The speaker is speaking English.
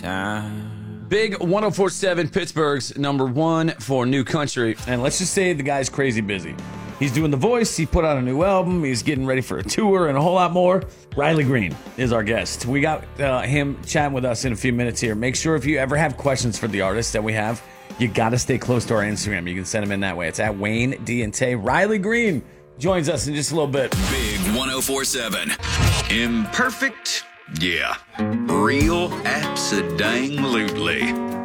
time. Big 104.7 Pittsburgh's number one for new country. And let's just say the guy's crazy busy. He's doing The Voice. He put out a new album. He's getting ready for a tour and a whole lot more. Riley Green is our guest. We got him chatting with us in a few minutes here. Make sure if you ever have questions for the artists that we have, you got to stay close to our Instagram. You can send them in that way. It's at Wayne D and Tay. Riley Green joins us in just a little bit. Big 104.7. Imperfect? Yeah. Real? Abso-dang-lutely.